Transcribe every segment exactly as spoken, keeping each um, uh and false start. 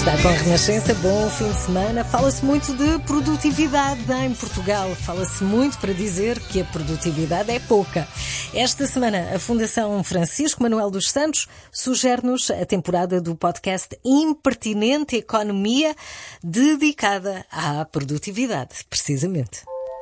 Está com a Renascença, bom fim de semana. Fala-se muito de produtividade em Portugal. Fala-se muito para dizer que a produtividade é pouca. Esta semana, a Fundação Francisco Manuel dos Santos sugere-nos a temporada do podcast Impertinente Economia, dedicada à produtividade, precisamente.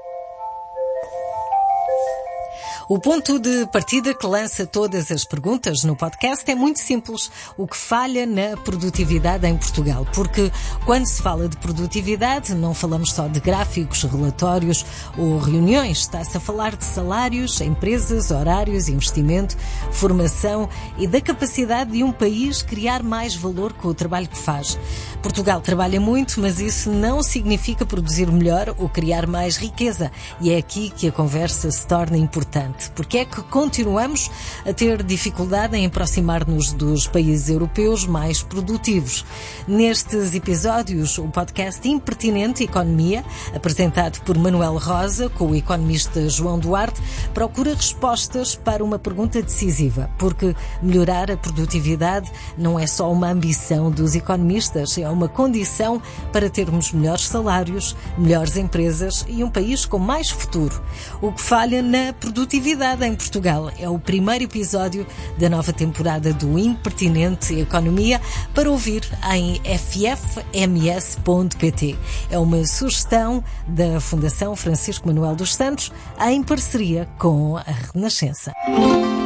O ponto de partida que lança todas as perguntas no podcast é muito simples. O que falha na produtividade em Portugal? Porque quando se fala de produtividade, não falamos só de gráficos, relatórios ou reuniões. Está-se a falar de salários, empresas, horários, investimento, formação e da capacidade de um país criar mais valor com o trabalho que faz. Portugal trabalha muito, mas isso não significa produzir melhor ou criar mais riqueza. E é aqui que a conversa se torna importante. Porque é que continuamos a ter dificuldade em aproximar-nos dos países europeus mais produtivos? Nestes episódios, o podcast Impertinente Economia, apresentado por Manuel Rosa, com o economista João Duarte, procura respostas para uma pergunta decisiva. Porque melhorar a produtividade não é só uma ambição dos economistas, é uma condição para termos melhores salários, melhores empresas e um país com mais futuro. O que falha na produtividade em Portugal é o primeiro episódio da nova temporada do Impertinente Economia, para ouvir em f f m s ponto p t. É uma sugestão da Fundação Francisco Manuel dos Santos em parceria com a Renascença.